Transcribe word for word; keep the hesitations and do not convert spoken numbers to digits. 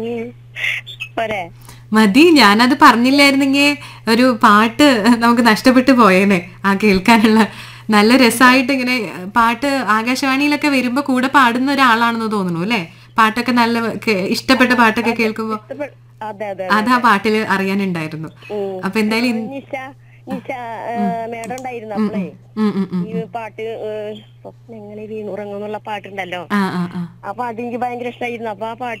പോരെ? മതി, ഞാനത് പറഞ്ഞില്ലായിരുന്നെങ്കിൽ ഒരു പാട്ട് നമുക്ക് നഷ്ടപ്പെട്ടു പോയേനെ. ആ കേൾക്കാനുള്ള നല്ല രസമായിട്ട് ഇങ്ങനെ പാട്ട് ആകാശവാണിയിലൊക്കെ വരുമ്പോ കൂടെ പാടുന്ന ഒരാളാണെന്ന് തോന്നുന്നു അല്ലെ? പാട്ടൊക്കെ നല്ല കേ- ഇഷ്ടപ്പെട്ട പാട്ടൊക്കെ കേൾക്കുമ്പോ ഇഷ്ടപ്പെ- അതെ അതെ അത് ആ പാട്ടില് അറിയാനുണ്ടായിരുന്നു. ഉം. അപ്പൊ എന്തായാലും ഇൻ- നിശ നിശ മേഡം ഉണ്ടായിരുന്നു ഉം, അപ്പളേ ഉം, ഉം, ഉം, ഈ ഉം. പാട്ട് സ്വപ്നങ്ങളെ വീണുറങ്ങുന്നുള്ള പാട്ടുണ്ടല്ലോ. ആ ആ ആ അപ്പൊ അതെനിക്ക് ഭയങ്കര ഇഷ്ടമായിരുന്നു. അപ്പൊ ആ പാട്ട്